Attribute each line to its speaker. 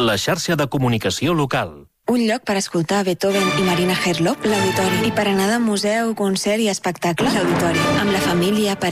Speaker 1: la xarxa de comunicació local.
Speaker 2: Un lloc per escoltar Beethoven i Marina Herlop, l'Auditori. I per anar de museu, concert i espectacle, l'Auditori. Amb la família,